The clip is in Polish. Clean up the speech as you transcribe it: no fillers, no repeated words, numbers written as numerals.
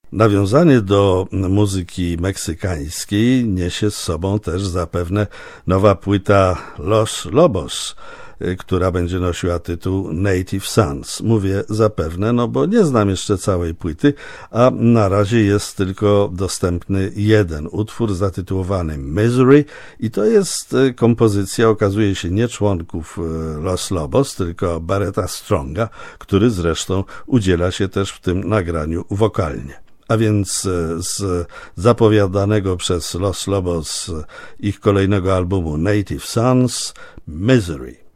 Nawiązanie do muzyki meksykańskiej niesie z sobą też zapewne nowa płyta Los Lobos, która będzie nosiła tytuł Native Sons. Mówię zapewne, no bo nie znam jeszcze całej płyty, a na razie jest tylko dostępny jeden utwór zatytułowany Misery i to jest kompozycja, okazuje się, nie członków Los Lobos, tylko Barretta Stronga, który zresztą udziela się też w tym nagraniu wokalnie. A więc z zapowiadanego przez Los Lobos ich kolejnego albumu Native Sons, Misery.